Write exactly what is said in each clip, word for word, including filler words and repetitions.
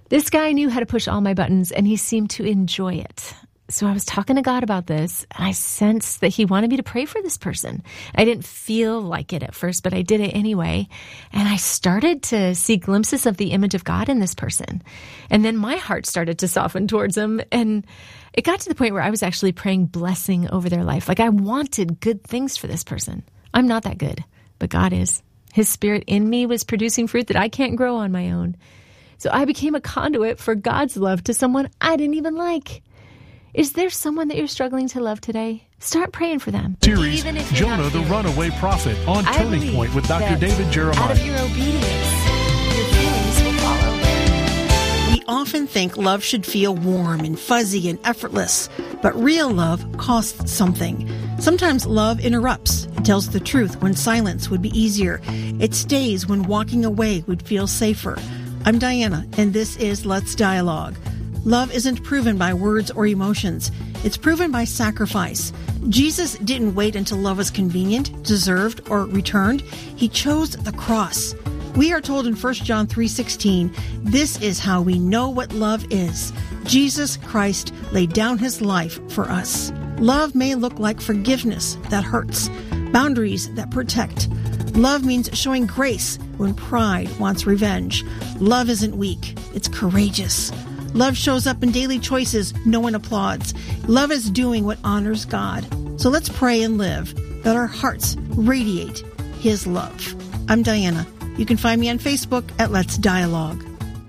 This guy knew how to push all my buttons, and he seemed to enjoy it. So I was talking to God about this, and I sensed that he wanted me to pray for this person. I didn't feel like it at first, but I did it anyway. And I started to see glimpses of the image of God in this person. And then my heart started to soften towards him. And it got to the point where I was actually praying blessing over their life. Like I wanted good things for this person. I'm not that good, but God is. His Spirit in me was producing fruit that I can't grow on my own. So I became a conduit for God's love to someone I didn't even like. Is there someone that you're struggling to love today? Start praying for them. Series Jonah the Runaway Prophet on I Turning Point with Doctor David Jeremiah. Out of your obedience, your feelings will follow. We often think love should feel warm and fuzzy and effortless, but real love costs something. Sometimes love interrupts. It tells the truth when silence would be easier. It stays when walking away would feel safer. I'm Diana, and this is Let's Dialogue. Love isn't proven by words or emotions. It's proven by sacrifice. Jesus didn't wait until love was convenient, deserved, or returned. He chose the cross. We are told in First John three sixteen, this is how we know what love is. Jesus Christ laid down his life for us. Love may look like forgiveness that hurts, boundaries that protect. Love means showing grace when pride wants revenge. Love isn't weak, it's courageous. Love shows up in daily choices no one applauds. Love is doing what honors God. So let's pray and live that our hearts radiate his love. I'm Diana. You can find me on Facebook at Let's Dialogue.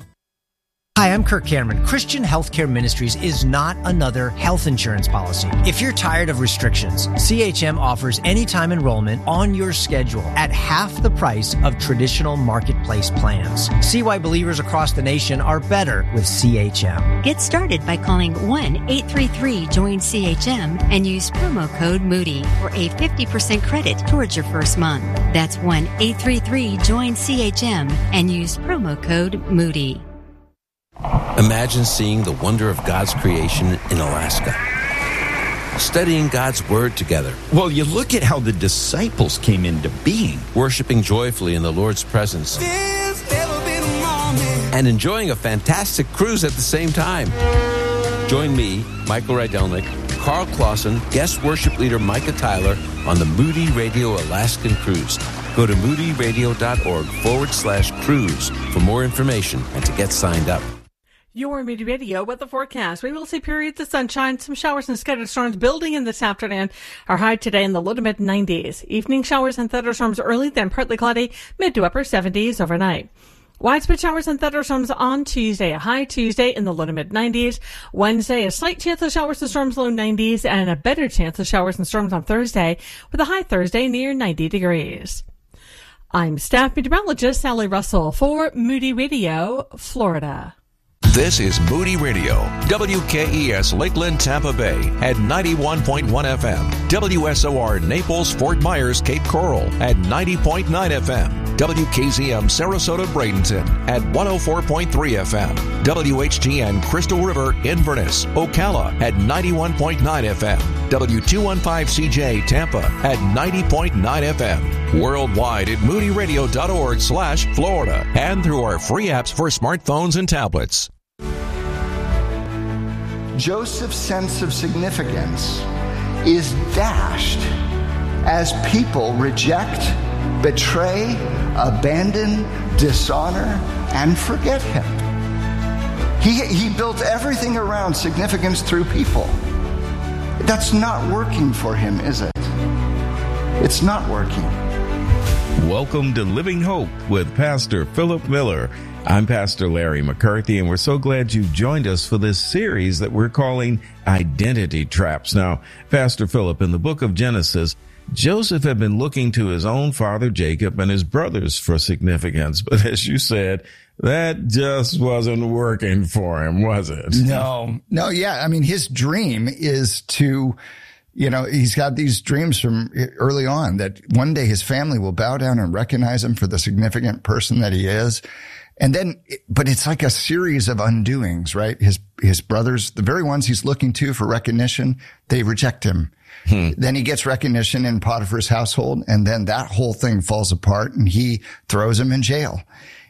Hi, I'm Kirk Cameron. Christian Healthcare Ministries is not another health insurance policy. If you're tired of restrictions, C H M offers anytime enrollment on your schedule at half the price of traditional marketplace plans. See why believers across the nation are better with C H M. Get started by calling one eight three three join C H M and use promo code Moody for a fifty percent credit towards your first month. That's one eight three three join C H M and use promo code Moody. Imagine seeing the wonder of God's creation in Alaska. Studying God's Word together. Well, you look at how the disciples came into being. Worshiping joyfully in the Lord's presence. And enjoying a fantastic cruise at the same time. Join me, Michael Rydelnik, Carl Clausen, guest worship leader Micah Tyler on the Moody Radio Alaskan Cruise. Go to moodyradio.org forward slash cruise for more information and to get signed up. Your Moody Radio with the forecast. We will see periods of sunshine, some showers and scattered storms building in this afternoon. Our high today in the low to mid nineties. Evening showers and thunderstorms early, then partly cloudy, mid to upper seventies overnight. Widespread showers and thunderstorms on Tuesday. A high Tuesday in the low to mid nineties. Wednesday, a slight chance of showers and storms low nineties, and a better chance of showers and storms on Thursday, with a high Thursday near ninety degrees. I'm staff meteorologist Sally Russell for Moody Radio, Florida. This is Moody Radio, W K E S Lakeland, Tampa Bay at ninety-one point one F M, W S O R Naples, Fort Myers, Cape Coral at ninety point nine F M, W K Z M Sarasota, Bradenton at one oh four point three F M, W H G N Crystal River, Inverness, Ocala at ninety-one point nine F M, W two fifteen C J Tampa at ninety point nine F M, worldwide at moodyradio.org slash Florida and through our free apps for smartphones and tablets. Joseph's sense of significance is dashed as people reject, betray, abandon, dishonor, and forget him. He, he built everything around significance through people. That's not working for him, is it? It's not working. Welcome to Living Hope with Pastor Philip Miller. I'm Pastor Larry McCarthy, and we're so glad you've joined us for this series that we're calling Identity Traps. Now, Pastor Philip, in the book of Genesis, Joseph had been looking to his own father Jacob and his brothers for significance, but as you said, that just wasn't working for him, was it? No, no, yeah. I mean, his dream is to, you know, he's got these dreams from early on that one day his family will bow down and recognize him for the significant person that he is. And then, but it's like a series of undoings, right? His, his brothers, the very ones he's looking to for recognition, they reject him. Hmm. Then he gets recognition in Potiphar's household, and then that whole thing falls apart and he throws him in jail.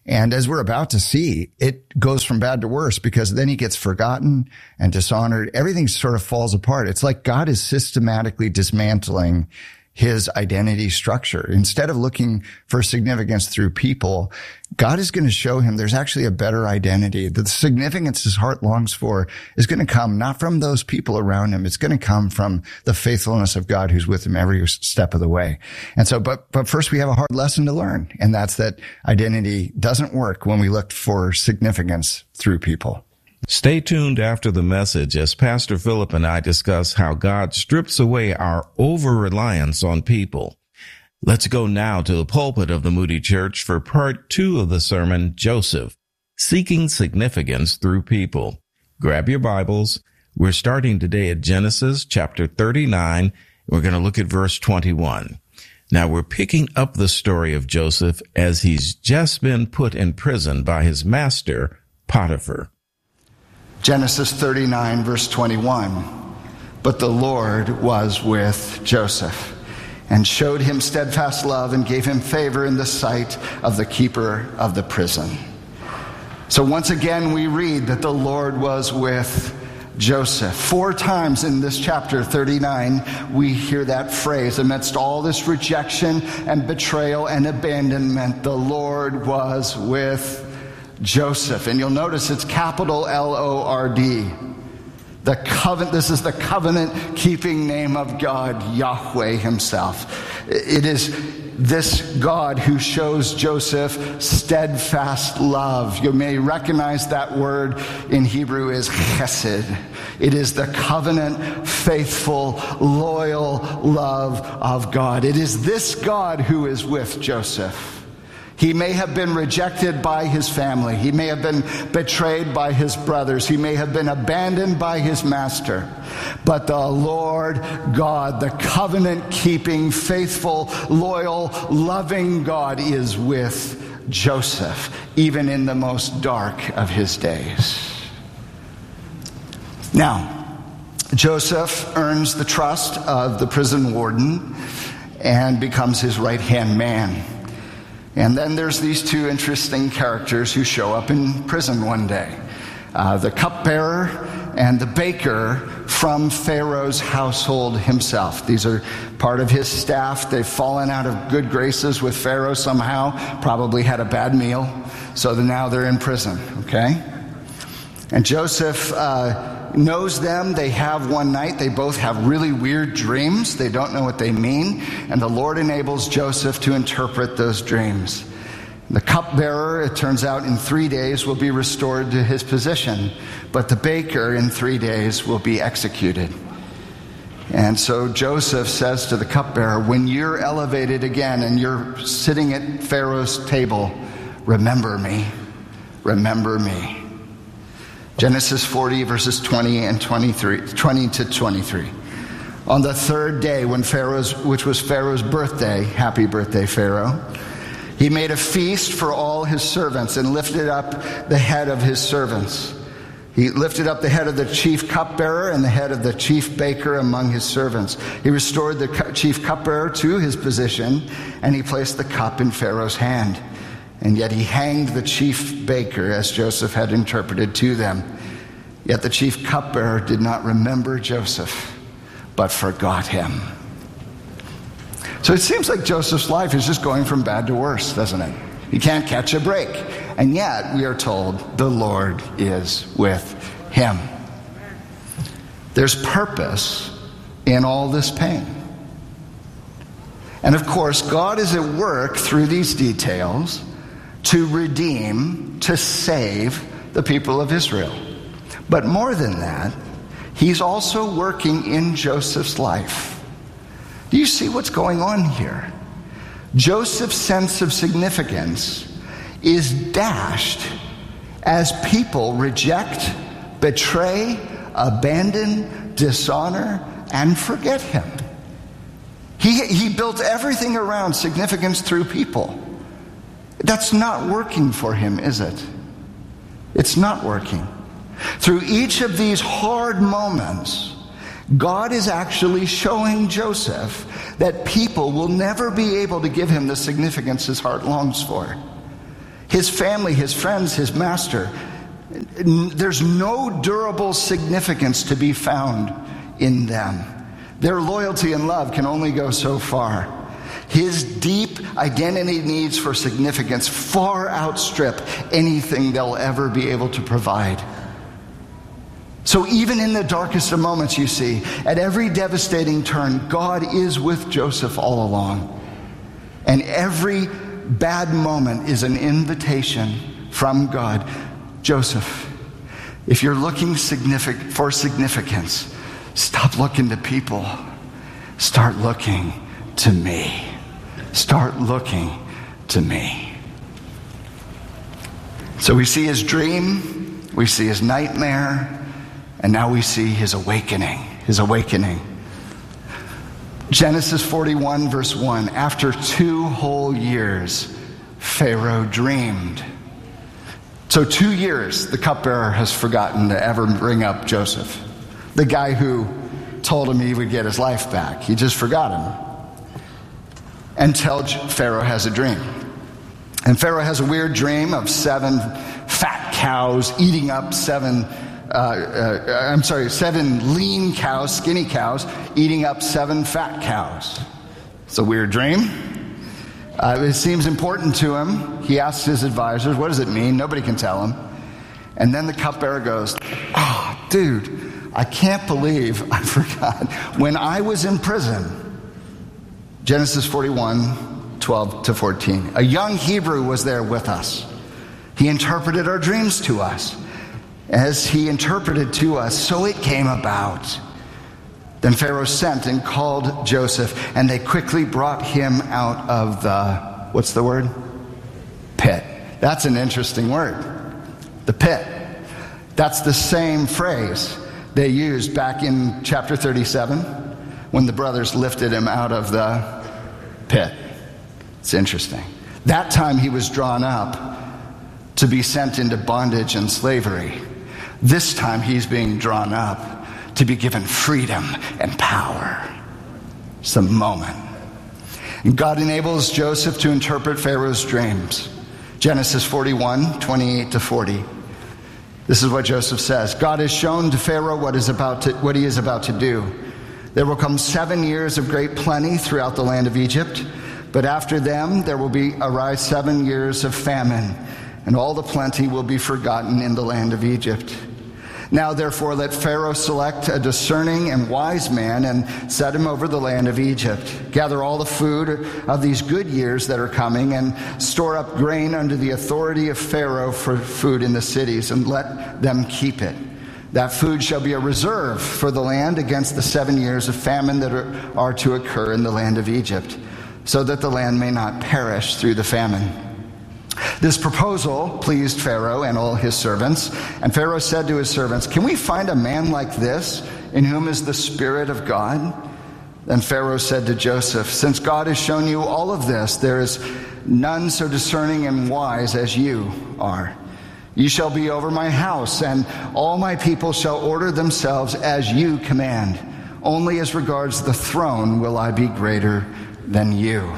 And as we're about to see, it goes from bad to worse because then he gets forgotten and dishonored. Everything sort of falls apart. It's like God is systematically dismantling his identity structure. Instead of looking for significance through people, God is going to show him there's actually a better identity. The significance his heart longs for is going to come not from those people around him. It's going to come from the faithfulness of God who's with him every step of the way. And so, but, but first we have a hard lesson to learn. And that's that identity doesn't work when we look for significance through people. Stay tuned after the message as Pastor Philip and I discuss how God strips away our over-reliance on people. Let's go now to the pulpit of the Moody Church for part two of the sermon, Joseph, Seeking Significance Through People. Grab your Bibles. We're starting today at Genesis chapter thirty-nine. We're going to look at verse twenty-one. Now, we're picking up the story of Joseph as he's just been put in prison by his master, Potiphar. Genesis thirty-nine, verse twenty-one. But the Lord was with Joseph and showed him steadfast love and gave him favor in the sight of the keeper of the prison. So once again, we read that the Lord was with Joseph. Four times in this chapter thirty-nine, we hear that phrase. Amidst all this rejection and betrayal and abandonment, the Lord was with Joseph. And you'll notice it's capital L O R D. The covenant, this is the covenant-keeping name of God, Yahweh himself. It is this God who shows Joseph steadfast love. You may recognize that word in Hebrew is chesed. It is the covenant, faithful, loyal love of God. It is this God who is with Joseph. He may have been rejected by his family. He may have been betrayed by his brothers. He may have been abandoned by his master. But the Lord God, the covenant-keeping, faithful, loyal, loving God is with Joseph, even in the most dark of his days. Now, Joseph earns the trust of the prison warden and becomes his right-hand man. And then there's these two interesting characters who show up in prison one day. Uh, the cupbearer and the baker from Pharaoh's household himself. These are part of his staff. They've fallen out of good graces with Pharaoh somehow, probably had a bad meal, so now they're in prison, okay? And Joseph uh, knows them. They have one night. They both have really weird dreams. They don't know what they mean. And the Lord enables Joseph to interpret those dreams. The cupbearer, it turns out, in three days will be restored to his position. But the baker in three days will be executed. And so Joseph says to the cupbearer, when you're elevated again and you're sitting at Pharaoh's table, remember me. Remember me. Genesis forty, verses twenty and twenty-three, twenty to twenty-three. On the third day, when Pharaoh's, which was Pharaoh's birthday, happy birthday, Pharaoh, he made a feast for all his servants and lifted up the head of his servants. He lifted up the head of the chief cupbearer and the head of the chief baker among his servants. He restored the chief cupbearer to his position, and he placed the cup in Pharaoh's hand. And yet he hanged the chief baker, as Joseph had interpreted to them. Yet the chief cupbearer did not remember Joseph, but forgot him. So it seems like Joseph's life is just going from bad to worse, doesn't it? He can't catch a break. And yet we are told the Lord is with him. There's purpose in all this pain. And of course, God is at work through these details to redeem, to save the people of Israel. But more than that, he's also working in Joseph's life. Do you see what's going on here? Joseph's sense of significance is dashed as people reject, betray, abandon, dishonor, and forget him. He, he built everything around significance through people. That's not working for him, is it? It's not working. Through each of these hard moments, God is actually showing Joseph that people will never be able to give him the significance his heart longs for. his family, his friends, his master. There's no durable significance to be found in them. Their loyalty and love can only go so far. His deep identity needs for significance far outstrip anything they'll ever be able to provide. So even in the darkest of moments, you see, at every devastating turn, God is with Joseph all along. And every bad moment is an invitation from God. Joseph, if you're looking signific- for significance, stop looking to people. Start looking to me. Start looking to me. So we see his dream, we see his nightmare, and now we see his awakening. His awakening. Genesis forty-one, verse one. After two whole years, Pharaoh dreamed. So two years, the cupbearer has forgotten to ever bring up Joseph, the guy who told him he would get his life back. He just forgot him. Until Pharaoh has a dream. And Pharaoh has a weird dream of seven fat cows eating up seven, uh, uh, I'm sorry, seven lean cows, skinny cows, eating up seven fat cows. It's a weird dream. Uh, it seems important to him. He asks his advisors, what does it mean? Nobody can tell him. And then the cupbearer goes, oh, dude, I can't believe I forgot. When I was in prison, Genesis forty-one, twelve to fourteen, a young Hebrew was there with us. He interpreted our dreams to us. As he interpreted to us, so it came about. Then Pharaoh sent and called Joseph, and they quickly brought him out of the, what's the word? Pit. That's an interesting word. The pit. That's the same phrase they used back in chapter thirty-seven when the brothers lifted him out of the pit. It's interesting. That time he was drawn up to be sent into bondage and slavery. This time he's being drawn up to be given freedom and power. It's a moment. And God enables Joseph to interpret Pharaoh's dreams. Genesis forty-one, twenty-eight to forty. This is what Joseph says. God has shown to Pharaoh what is about to, what he is about to do. There will come seven years of great plenty throughout the land of Egypt, but after them there will be arise seven years of famine, and all the plenty will be forgotten in the land of Egypt. Now, therefore, let Pharaoh select a discerning and wise man and set him over the land of Egypt. Gather all the food of these good years that are coming and store up grain under the authority of Pharaoh for food in the cities, and let them keep it. That food shall be a reserve for the land against the seven years of famine that are, are to occur in the land of Egypt, so that the land may not perish through the famine. This proposal pleased Pharaoh and all his servants. And Pharaoh said to his servants, can we find a man like this in whom is the Spirit of God? Then Pharaoh said to Joseph, since God has shown you all of this, there is none so discerning and wise as you are. You shall be over my house, and all my people shall order themselves as you command. Only as regards the throne will I be greater than you.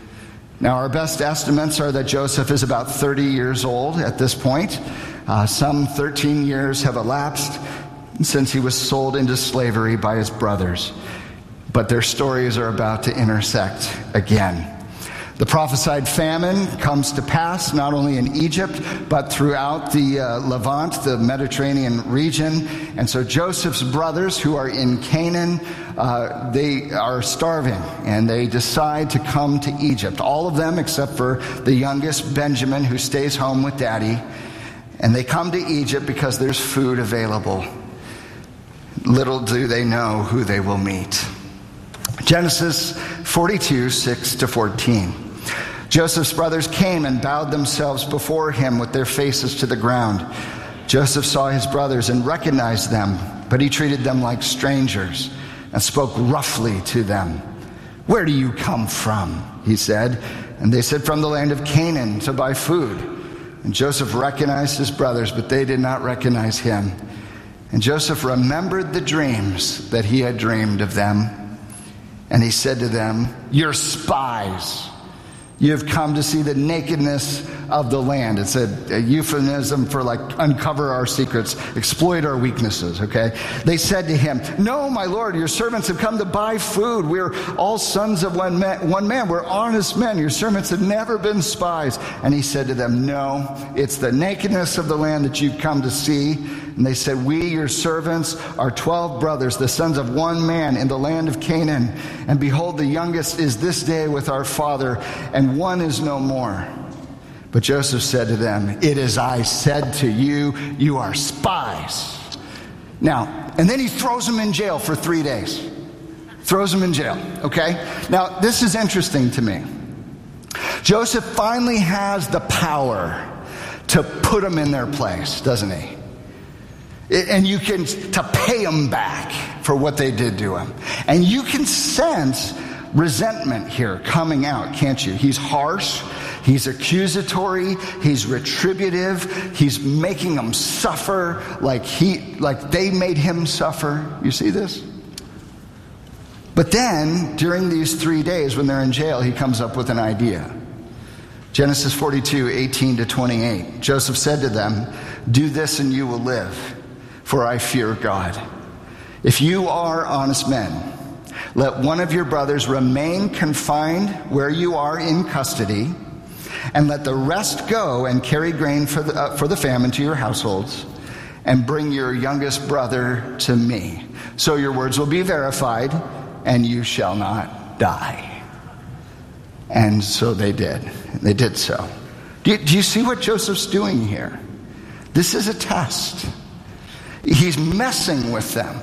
Now, our best estimates are that Joseph is about thirty years old at this point. Uh, some thirteen years have elapsed since he was sold into slavery by his brothers. But their stories are about to intersect again. The prophesied famine comes to pass not only in Egypt, but throughout the uh, Levant, the Mediterranean region. And so Joseph's brothers, who are in Canaan, uh, they are starving, and they decide to come to Egypt. All of them except for the youngest, Benjamin, who stays home with daddy. And they come to Egypt because there's food available. Little do they know who they will meet. Genesis forty-two, six to fourteen. Joseph's brothers came and bowed themselves before him with their faces to the ground. Joseph saw his brothers and recognized them, but he treated them like strangers and spoke roughly to them. Where do you come from? He said. And they said, from the land of Canaan to buy food. And Joseph recognized his brothers, but they did not recognize him. And Joseph remembered the dreams that he had dreamed of them. And he said to them, you're spies. You have come to see the nakedness of the land. It's a, a euphemism for like uncover our secrets, exploit our weaknesses, okay? They said to him, no, my Lord, your servants have come to buy food. We're all sons of one man. One man. We're honest men. Your servants have never been spies. And he said to them, no, it's the nakedness of the land that you've come to see. And they said, we, your servants, are twelve brothers, the sons of one man in the land of Canaan. And behold, the youngest is this day with our father, and one is no more. But Joseph said to them, it is I said to you, you are spies. Now, and then he throws them in jail for three days. Throws them in jail, okay? Now, this is interesting to me. Joseph finally has the power to put them in their place, doesn't he? And you can, to pay them back for what they did to him. And you can sense resentment here coming out, can't you? He's harsh. He's accusatory. He's retributive. He's making them suffer like he, like they made him suffer. You see this? But then, during these three days when they're in jail, he comes up with an idea. Genesis forty-two, eighteen to twenty-eight. Joseph said to them, do this and you will live. For I fear God. If you are honest men, let one of your brothers remain confined where you are in custody, and let the rest go and carry grain for the, uh, for the famine to your households, and bring your youngest brother to me. So your words will be verified, and you shall not die. And so they did. They did so. Do you, do you see what Joseph's doing here? This is a test. He's messing with them.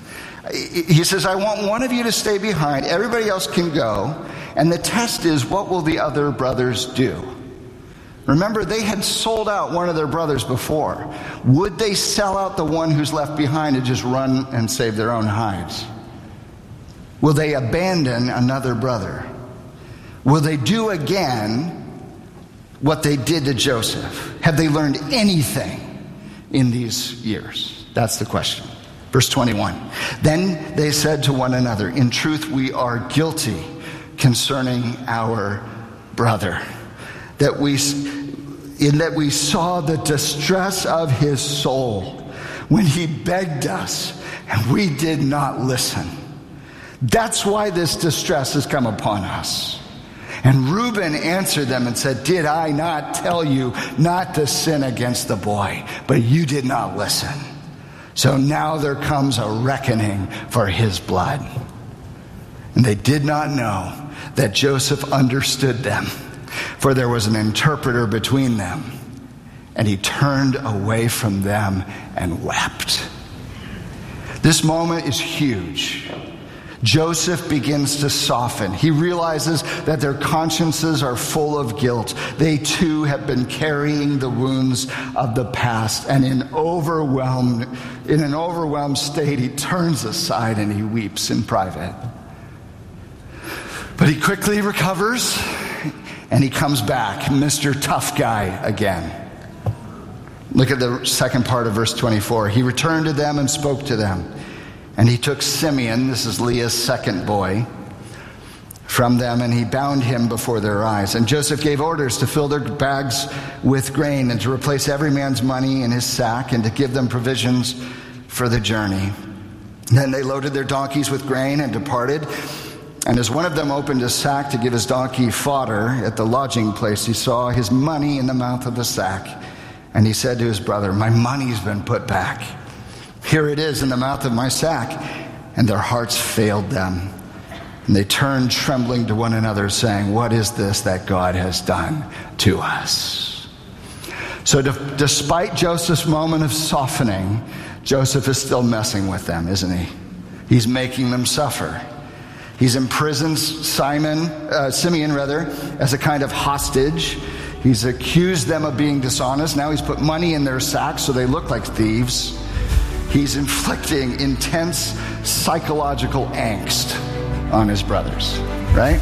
He says, I want one of you to stay behind. Everybody else can go. And the test is, what will the other brothers do? Remember, they had sold out one of their brothers before. Would they sell out the one who's left behind and just run and save their own hides? Will they abandon another brother? Will they do again what they did to Joseph? Have they learned anything in these years? That's the question. Verse twenty-one. Then they said to one another, in truth, we are guilty concerning our brother, that we, in that we saw the distress of his soul when he begged us, and we did not listen. That's why this distress has come upon us. And Reuben answered them and said, did I not tell you not to sin against the boy? But you did not listen. So now there comes a reckoning for his blood. And they did not know that Joseph understood them, for there was an interpreter between them. And he turned away from them and wept. This moment is huge. Joseph begins to soften. He realizes that their consciences are full of guilt. They too have been carrying the wounds of the past. And in overwhelmed, in an overwhelmed state, he turns aside and he weeps in private. But he quickly recovers and he comes back, Mister Tough Guy again. Look at the second part of verse twenty-four. He returned to them and spoke to them. And he took Simeon, this is Leah's second boy, from them, and he bound him before their eyes. And Joseph gave orders to fill their bags with grain and to replace every man's money in his sack and to give them provisions for the journey. Then they loaded their donkeys with grain and departed. And as one of them opened his sack to give his donkey fodder at the lodging place, he saw his money in the mouth of the sack. And he said to his brother, my money's been put back. Here it is in the mouth of my sack. And their hearts failed them. And they turned trembling to one another, saying, what is this that God has done to us? So de- despite Joseph's moment of softening, Joseph is still messing with them, isn't he? He's making them suffer. He's imprisoned Simon, uh, Simeon rather, as a kind of hostage. He's accused them of being dishonest. Now he's put money in their sacks so they look like thieves. He's inflicting intense psychological angst on his brothers, right?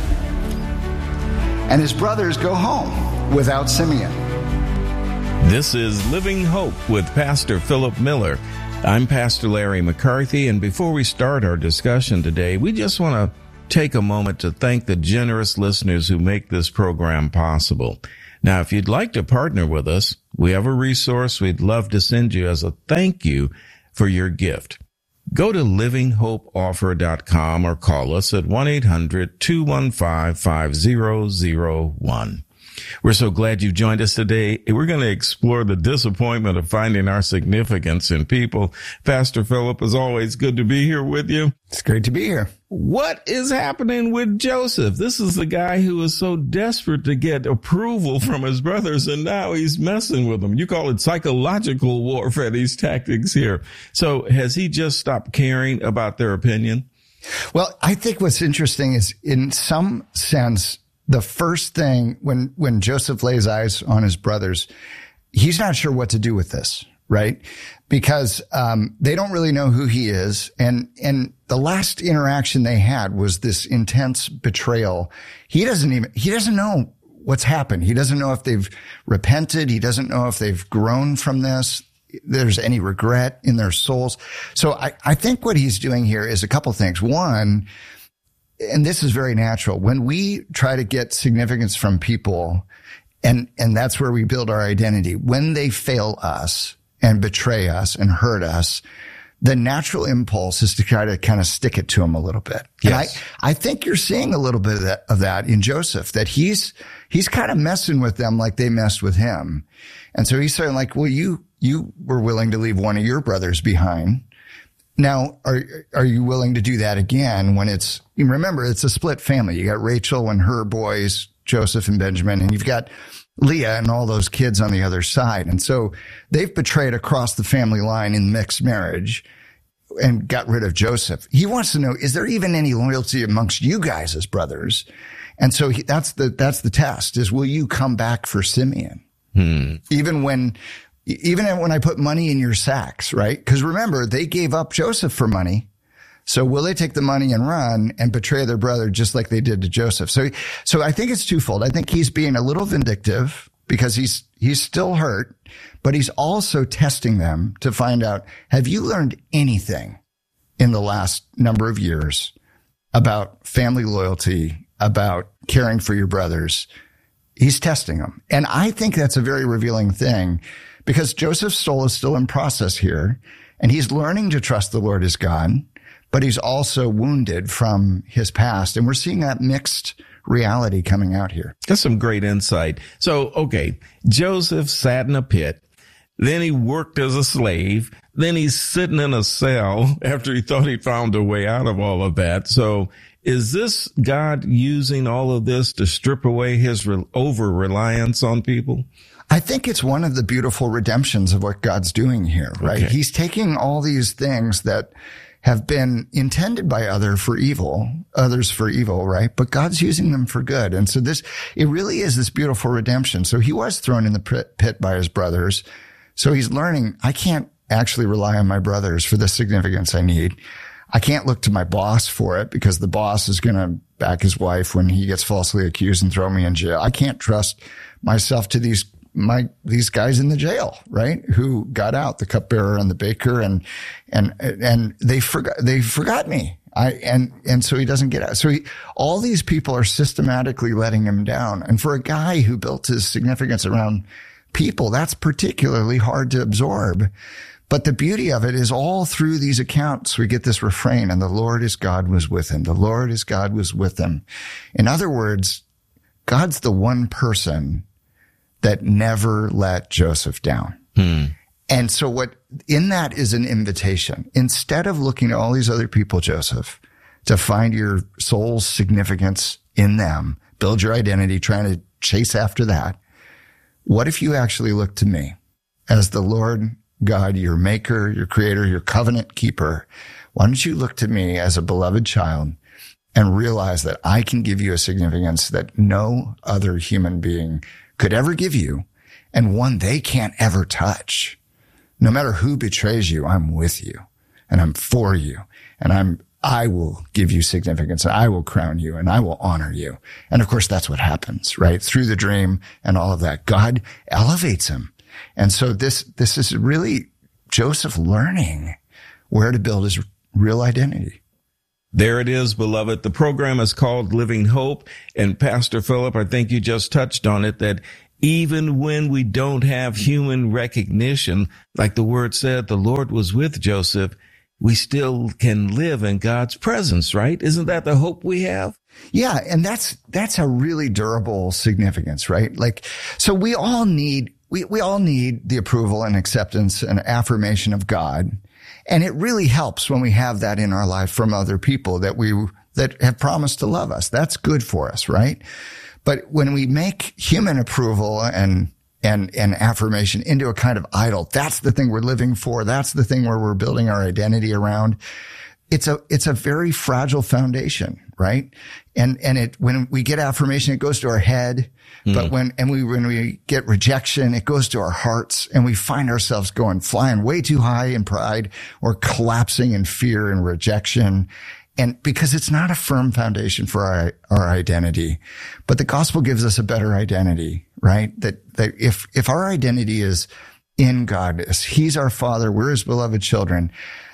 And his brothers go home without Simeon. This is Living Hope with Pastor Philip Miller. I'm Pastor Larry McCarthy, and before we start our discussion today, we just want to take a moment to thank the generous listeners who make this program possible. Now, if you'd like to partner with us, we have a resource we'd love to send you as a thank you for your gift. Go to living hope offer dot com or call us at one eight hundred two one five five zero zero one. We're so glad you've joined us today. We're going to explore the disappointment of finding our significance in people. Pastor Philip, as always, good to be here with you. It's great to be here. What is happening with Joseph? This is the guy who was so desperate to get approval from his brothers, and now he's messing with them. You call it psychological warfare, these tactics here. So has he just stopped caring about their opinion? Well, I think what's interesting is, in some sense, the first thing when, when Joseph lays eyes on his brothers, he's not sure what to do with this, right? Because, um, they don't really know who he is. And, and the last interaction they had was this intense betrayal. He doesn't even, he doesn't know what's happened. He doesn't know if they've repented. He doesn't know if they've grown from this. There's any regret in their souls. So I, I think what he's doing here is a couple things. One, and this is very natural. When we try to get significance from people, and, and that's where we build our identity, when they fail us and betray us and hurt us, the natural impulse is to try to kind of stick it to them a little bit. Yes. And I, I think you're seeing a little bit of that, of that in Joseph, that he's, he's kind of messing with them like they messed with him. And so he's saying, like, well, you, you were willing to leave one of your brothers behind. Now, are, are you willing to do that again when it's, remember, it's a split family. You got Rachel and her boys, Joseph and Benjamin, and you've got Leah and all those kids on the other side. And so they've betrayed across the family line in mixed marriage and got rid of Joseph. He wants to know, is there even any loyalty amongst you guys as brothers? And so he, that's the, that's the test, is will you come back for Simeon? Hmm. Even when, even when I put money in your sacks, right? Because remember, they gave up Joseph for money. So will they take the money and run and betray their brother just like they did to Joseph? So, so I think it's twofold. I think he's being a little vindictive because he's, he's still hurt, but he's also testing them to find out, have you learned anything in the last number of years about family loyalty, about caring for your brothers? He's testing them. And I think that's a very revealing thing, because Joseph's soul is still in process here, and he's learning to trust the Lord as God, but he's also wounded from his past. And we're seeing that mixed reality coming out here. That's some great insight. So, okay, Joseph sat in a pit. Then he worked as a slave. Then he's sitting in a cell after he thought he found a way out of all of that. So is this God using all of this to strip away his re- over-reliance on people? I think it's one of the beautiful redemptions of what God's doing here, right? Okay. He's taking all these things that have been intended by other for evil, others for evil, right? But God's using them for good. And so this, it really is this beautiful redemption. So he was thrown in the pit by his brothers. So he's learning, I can't actually rely on my brothers for the significance I need. I can't look to my boss for it, because the boss is going to back his wife when he gets falsely accused and throw me in jail. I can't trust myself to these my, these guys in the jail, right? Who got out, the cupbearer and the baker, and, and, and they forgot, they forgot me. I, and, and so he doesn't get out. So he, all these people are systematically letting him down. And for a guy who built his significance around people, that's particularly hard to absorb. But the beauty of it is, all through these accounts, we get this refrain, and the Lord his God was with him. The Lord his God was with him. In other words, God's the one person that never let Joseph down. Hmm. And so what in that is an invitation. Instead of looking at all these other people, Joseph, to find your soul's significance in them, build your identity, trying to chase after that, what if you actually look to me as the Lord God, your maker, your creator, your covenant keeper? Why don't you look to me as a beloved child and realize that I can give you a significance that no other human being could ever give you, and one they can't ever touch. No matter who betrays you, I'm with you, and I'm for you, and I'm, I will give you significance, and I will crown you, and I will honor you. And of course, that's what happens, right? Through the dream and all of that, God elevates him. And so this, this is really Joseph learning where to build his real identity. There it is, beloved. The program is called Living Hope. And Pastor Philip, I think you just touched on it, that even when we don't have human recognition, like the word said, the Lord was with Joseph, we still can live in God's presence, right? Isn't that the hope we have? Yeah. And that's, that's a really durable significance, right? Like, so we all need, we, we all need the approval and acceptance and affirmation of God. And it really helps when we have that in our life from other people that we, that have promised to love us. That's good for us, right? But when we make human approval and, and, and affirmation into a kind of idol, that's the thing we're living for. That's the thing where we're building our identity around. It's a, it's a very fragile foundation, right? And, and it, when we get affirmation, it goes to our head. Mm. But when, and we, when we get rejection, it goes to our hearts, and we find ourselves going, flying way too high in pride or collapsing in fear and rejection. And because it's not a firm foundation for our, our identity, but the gospel gives us a better identity, right? That, that if, if our identity is in God, He's our Father, we're His beloved children,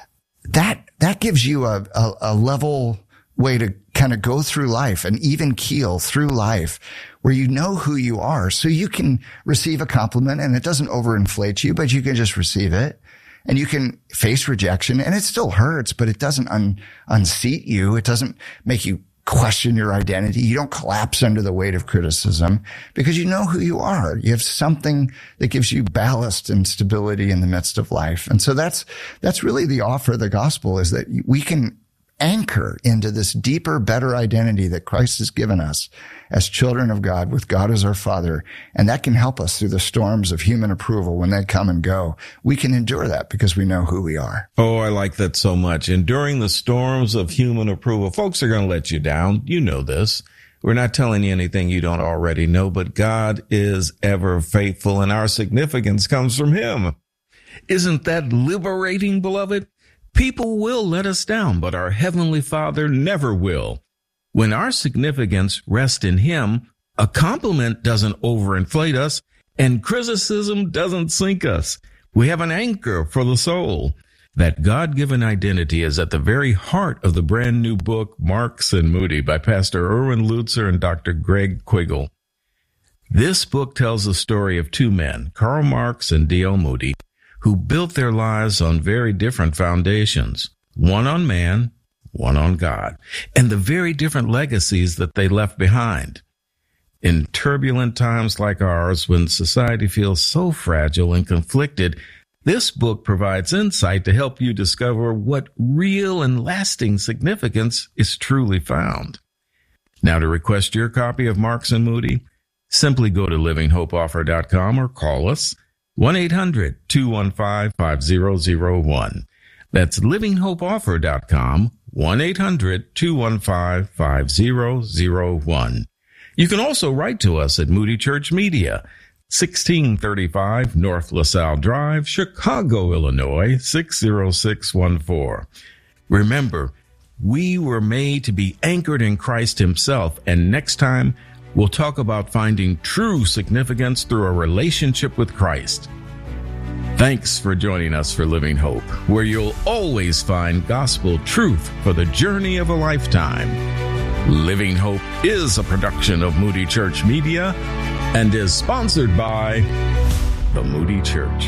that, that gives you a, a, a level way to kind of go through life, an even keel through life, where you know who you are. So you can receive a compliment and it doesn't overinflate you, but you can just receive it. And you can face rejection, and it still hurts, but it doesn't un, unseat you. It doesn't make you question your identity. You don't collapse under the weight of criticism because you know who you are. You have something that gives you ballast and stability in the midst of life. And so that's, that's really the offer of the gospel, is that we can anchor into this deeper, better identity that Christ has given us as children of God, with God as our Father. And that can help us through the storms of human approval when they come and go. We can endure that because we know who we are. Oh, I like that so much. Enduring the storms of human approval. Folks are going to let you down. You know this. We're not telling you anything you don't already know, but God is ever faithful, and our significance comes from Him. Isn't that liberating, beloved? People will let us down, but our Heavenly Father never will. When our significance rests in Him, a compliment doesn't overinflate us, and criticism doesn't sink us. We have an anchor for the soul. That God-given identity is at the very heart of the brand new book, Marx and Moody, by Pastor Erwin Lutzer and Doctor Greg Quiggle. This book tells the story of two men, Karl Marx and D L Moody, who built their lives on very different foundations, one on man, one on God, and the very different legacies that they left behind. In turbulent times like ours, when society feels so fragile and conflicted, this book provides insight to help you discover what real and lasting significance is truly found. Now, to request your copy of Marx and Moody, simply go to living hope offer dot com or call us one eight hundred two one five five zero zero one. That's living hope offer dot com, one eight hundred two one five five zero zero one. You can also write to us at Moody Church Media, sixteen thirty-five North LaSalle Drive, Chicago, Illinois, six zero six one four. Remember, we were made to be anchored in Christ Himself, and next time, we'll talk about finding true significance through a relationship with Christ. Thanks for joining us for Living Hope, where you'll always find gospel truth for the journey of a lifetime. Living Hope is a production of Moody Church Media and is sponsored by the Moody Church.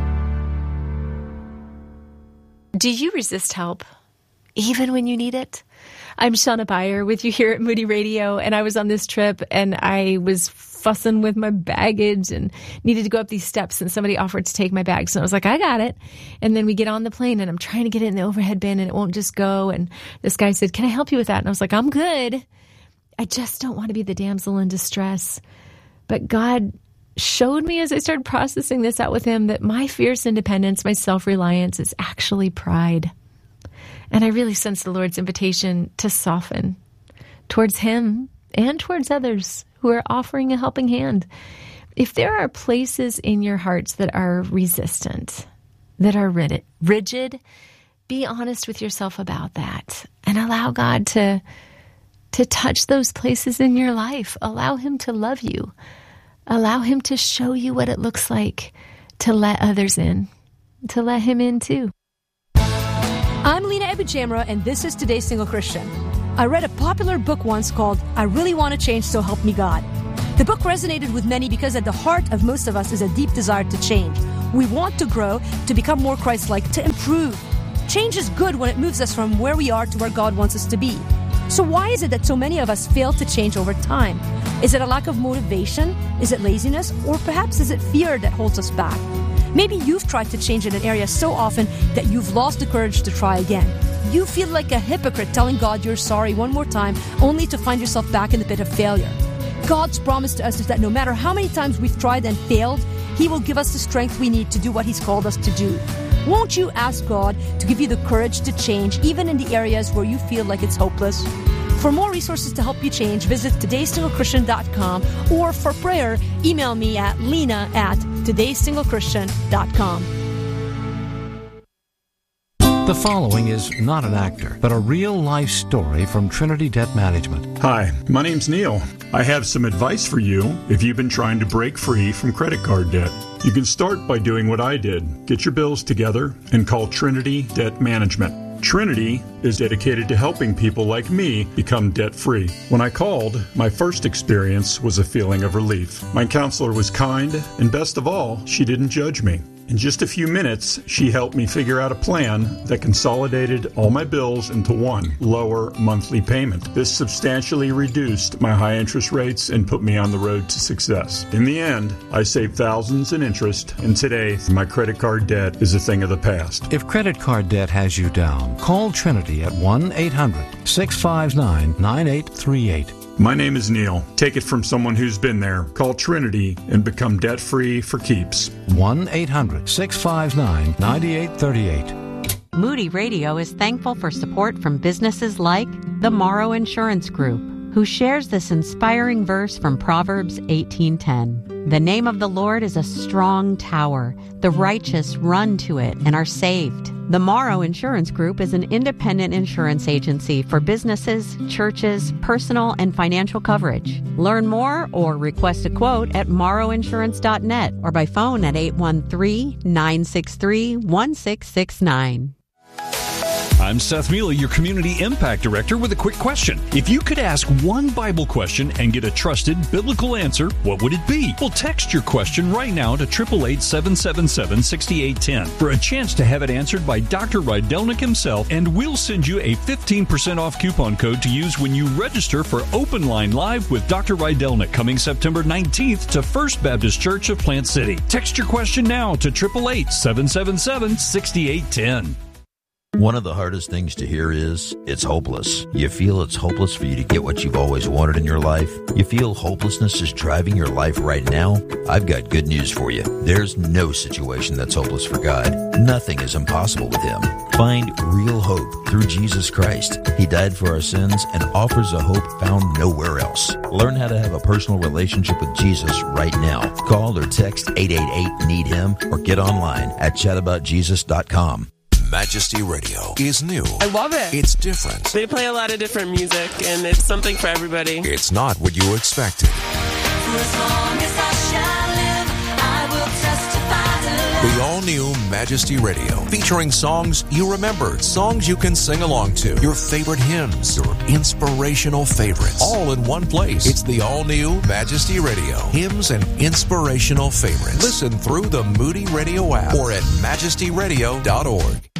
Do you resist help, even when you need it? I'm Shauna Beyer with you here at Moody Radio, and I was on this trip, and I was fussing with my baggage and needed to go up these steps, and somebody offered to take my bags, and I was like, I got it. And then we get on the plane, and I'm trying to get it in the overhead bin, and it won't just go, and this guy said, can I help you with that? And I was like, I'm good. I just don't want to be the damsel in distress. But God showed me as I started processing this out with Him that my fierce independence, my self-reliance is actually pride. And I really sense the Lord's invitation to soften towards Him and towards others who are offering a helping hand. If there are places in your hearts that are resistant, that are rigid, be honest with yourself about that and allow God to, to touch those places in your life. Allow Him to love you. Allow Him to show you what it looks like to let others in, to let Him in too. I'm Lena Ebujamra, and this is Today's Single Christian. I read a popular book once called I Really Want to Change, So Help Me God. The book resonated with many because at the heart of most of us is a deep desire to change. We want to grow, to become more Christ-like, to improve. Change is good when it moves us from where we are to where God wants us to be. So why is it that so many of us fail to change over time? Is it a lack of motivation? Is it laziness? Or perhaps is it fear that holds us back? Maybe you've tried to change in an area so often that you've lost the courage to try again. You feel like a hypocrite telling God you're sorry one more time, only to find yourself back in the pit of failure. God's promise to us is that no matter how many times we've tried and failed, He will give us the strength we need to do what He's called us to do. Won't you ask God to give you the courage to change, even in the areas where you feel like it's hopeless? For more resources to help you change, visit todays single christian dot com, or for prayer, email me at lena at todays single christian dot com. The following is not an actor, but a real-life story from Trinity Debt Management. Hi, my name's Neil. I have some advice for you if you've been trying to break free from credit card debt. You can start by doing what I did. Get your bills together and call Trinity Debt Management. Trinity is dedicated to helping people like me become debt-free. When I called, my first experience was a feeling of relief. My counselor was kind, and best of all, she didn't judge me. In just a few minutes, she helped me figure out a plan that consolidated all my bills into one lower monthly payment. This substantially reduced my high interest rates and put me on the road to success. In the end, I saved thousands in interest, and today, my credit card debt is a thing of the past. If credit card debt has you down, call Trinity at one eight hundred six five nine nine eight three eight. My name is Neil. Take it from someone who's been there. Call Trinity and become debt-free for keeps. one eight hundred six five nine nine eight three eight. Moody Radio is thankful for support from businesses like the Morrow Insurance Group, who shares this inspiring verse from Proverbs eighteen ten. The name of the Lord is a strong tower. The righteous run to it and are saved. The Morrow Insurance Group is an independent insurance agency for businesses, churches, personal, and financial coverage. Learn more or request a quote at morrow insurance dot net or by phone at eight one three, nine six three, one six six nine. I'm Seth Mealy, your Community Impact Director, with a quick question. If you could ask one Bible question and get a trusted biblical answer, what would it be? Well, text your question right now to eight eight eight, seven seven seven, six eight one zero for a chance to have it answered by Doctor Rydelnik himself, and we'll send you a fifteen percent off coupon code to use when you register for Open Line Live with Doctor Rydelnik coming September nineteenth to First Baptist Church of Plant City. Text your question now to eight eight eight, seven seven seven, six eight one zero. One of the hardest things to hear is, it's hopeless. You feel it's hopeless for you to get what you've always wanted in your life? You feel hopelessness is driving your life right now? I've got good news for you. There's no situation that's hopeless for God. Nothing is impossible with Him. Find real hope through Jesus Christ. He died for our sins and offers a hope found nowhere else. Learn how to have a personal relationship with Jesus right now. Call or text eight eight eight, need him or get online at chat about jesus dot com. Majesty Radio is new. I love it. It's different. They play a lot of different music, and it's something for everybody. It's not what you expected. For as long as I shall live, I will testify to love. The all-new Majesty Radio, featuring songs you remember, songs you can sing along to, your favorite hymns, your inspirational favorites, all in one place. It's the all-new Majesty Radio, hymns and inspirational favorites. Listen through the Moody Radio app or at majesty radio dot org.